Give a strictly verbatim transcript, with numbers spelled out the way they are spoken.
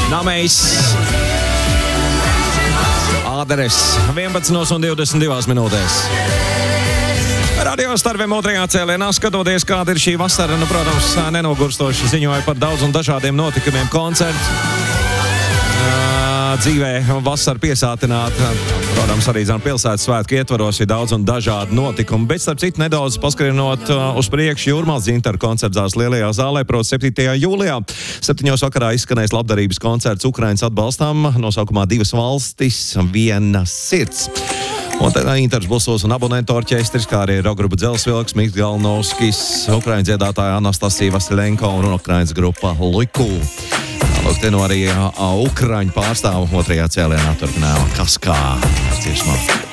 Namejs. Āderes vienpadsmit un divdesmit divas minūtēs. Radio starpiem otrajā cēlienā skatoties, kāda ir šī vasara, nu, protams, nenogurstoši ziņoja par daudz un dažādiem notikumiem, koncertu. Dzīvē vasara piesātināta, protams, arī zem pilsētas svētku ietvaros ir daudz un dažādi notikumi, bet starp citu nedaudz paskrienot uz priekšu Jūrmālas Zintaru koncertzāles lielajā zālē, proti septītajā jūlijā. Septiņos vakarā izskanēs labdarības koncerts Ukrainas atbalstām, nosaukumā divas valstis, viena sirds. Un tad Inters Bulsovs un abonentu orķestris, kā arī rokgrupa Dzelsvilks, Miks Galnovskis, Ukrainas dziedātāja Anastasija Vasilenko un Ukrainas grupa Luiku. Lūk, te no arī uh, Ukraiņu pārstāvu otrajā cēlienā turpinājā Kaskā ciešmā.